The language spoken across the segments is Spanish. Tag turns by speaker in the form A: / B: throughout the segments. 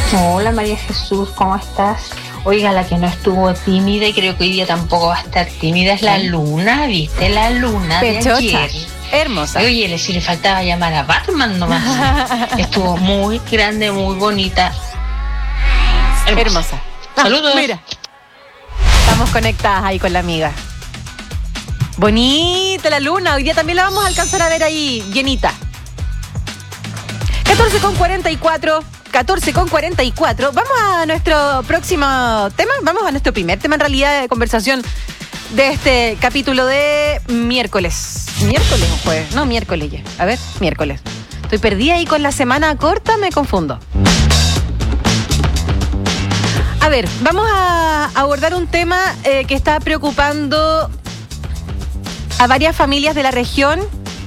A: Hola María Jesús, ¿cómo estás? Oiga, la que no estuvo tímida y creo que hoy día tampoco va a estar tímida es la Luna, ¿viste? La Luna de
B: Pechocha.
A: ayer.
B: Hermosa.
A: Oye, si le faltaba llamar a Batman nomás. Estuvo muy grande, muy bonita.
B: Hermosa.
A: Saludos.
B: Mira. Estamos conectadas ahí con la amiga. Bonita la luna. Hoy día también la vamos a alcanzar a ver ahí llenita. 14:44. 14:44. Vamos a nuestro próximo tema. Vamos a nuestro primer tema en realidad de conversación de este capítulo de miércoles. ¿Miércoles o jueves? No, miércoles ya. A ver, miércoles. Estoy perdida ahí con la semana corta, me confundo. A ver, vamos a abordar un tema que está preocupando a varias familias de la región,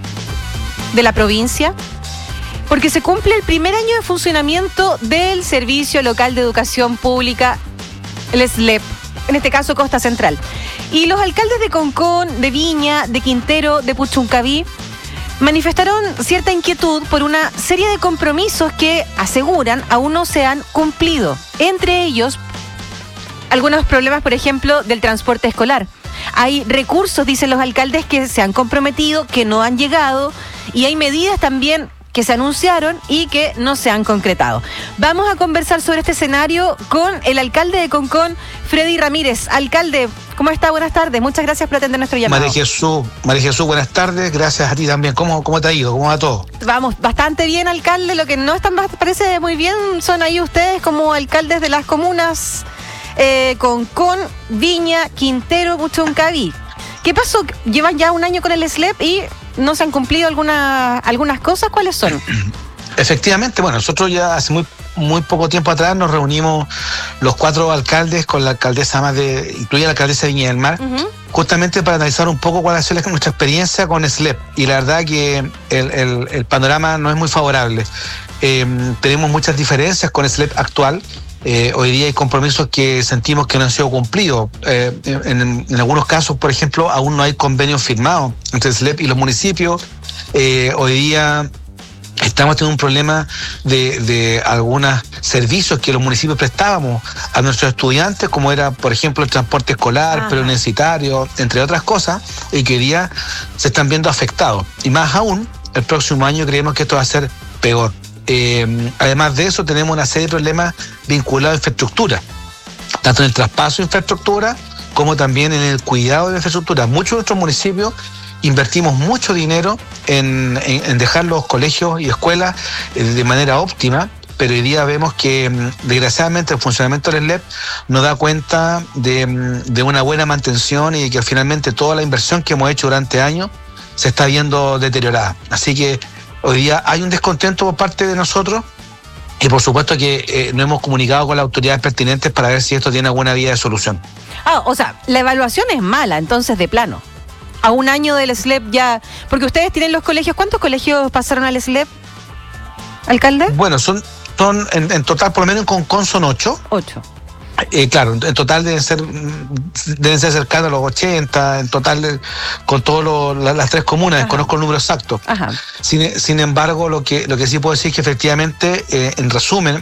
B: de la provincia, porque se cumple el primer año de funcionamiento del Servicio Local de Educación Pública, el SLEP, en este caso Costa Central. Y los alcaldes de Concón, de Viña, de Quintero, de Puchuncaví, manifestaron cierta inquietud por una serie de compromisos que aseguran aún no se han cumplido. Entre ellos, algunos problemas, por ejemplo, del transporte escolar. Hay recursos, dicen los alcaldes, que se han comprometido, que no han llegado, y hay medidas también que se anunciaron y que no se han concretado. Vamos a conversar sobre este escenario con el alcalde de Concón, Freddy Ramírez. Alcalde, ¿cómo está? Buenas tardes. Muchas gracias por atender nuestro llamado.
C: María Jesús, buenas tardes. Gracias a ti también. ¿Cómo te ha ido? ¿Cómo va todo?
B: Vamos, bastante bien, alcalde. Lo que no están, parece muy bien son ahí ustedes como alcaldes de las comunas Concón, Viña, Quintero, Puchuncaví. ¿Qué pasó? Llevan ya un año con el SLEP y no se han cumplido algunas cosas. ¿Cuáles son?
C: Efectivamente, bueno, nosotros ya hace muy poco tiempo atrás nos reunimos los 4 alcaldes con la alcaldesa incluida la alcaldesa de Viña del Mar, justamente para analizar un poco cuál ha sido nuestra experiencia con SLEP. Y la verdad que el panorama no es muy favorable. Tenemos muchas diferencias con el SLEP actual. Hoy día hay compromisos que sentimos que no han sido cumplidos. En algunos casos, por ejemplo, aún no hay convenios firmados entre el SLEP y los municipios. Hoy día estamos teniendo un problema de algunos servicios que los municipios prestábamos a nuestros estudiantes, como era, por ejemplo, el transporte escolar, preuniversitario, entre otras cosas, y que hoy día se están viendo afectados. Y más aún, el próximo año creemos que esto va a ser peor. Además de eso, tenemos una serie de problemas vinculados a infraestructura, tanto en el traspaso de infraestructura como también en el cuidado de la infraestructura. Muchos de nuestros municipios invertimos mucho dinero en dejar los colegios y escuelas de manera óptima, pero hoy día vemos que desgraciadamente el funcionamiento del SLEP no da cuenta de una buena mantención y que finalmente toda la inversión que hemos hecho durante años se está viendo deteriorada. Así que hoy día hay un descontento por parte de nosotros y por supuesto que no hemos comunicado con las autoridades pertinentes para ver si esto tiene alguna vía de solución.
B: O sea, la evaluación es mala, entonces, de plano. A un año del SLEP ya... Porque ustedes tienen los colegios. ¿Cuántos colegios pasaron al SLEP, alcalde?
C: Bueno, son en total, por lo menos en Concón son 8.
B: 8.
C: Claro, en total deben ser cercanos a los 80, en total con todas las 3 comunas. Ajá. Desconozco el número exacto.
B: Ajá.
C: Sin embargo, lo que sí puedo decir es que efectivamente, en resumen,